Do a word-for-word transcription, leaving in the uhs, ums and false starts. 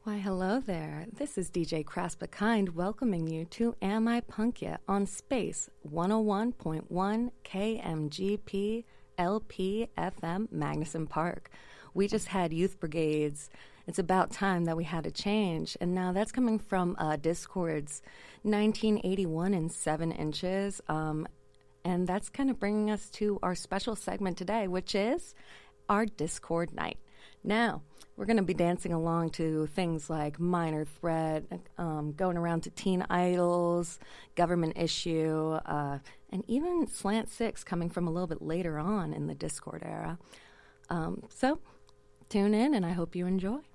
Why, hello there. This is D J Craspa Kind welcoming you to Am I Punk Yet on Space one oh one point one K M G P L P F M Magnuson Park. We just had Youth Brigades. It's about time that we had a change. And now that's coming from uh, Discord's nineteen eighty-one in seven inches. Um, and that's kind of bringing us to our special segment today, which is our Discord night. Now, we're going to be dancing along to things like Minor Threat, um, going around to Teen Idols, Government Issue, uh, and even Slant Six coming from a little bit later on in the Discord era. Um, so, tune in and I hope you enjoy.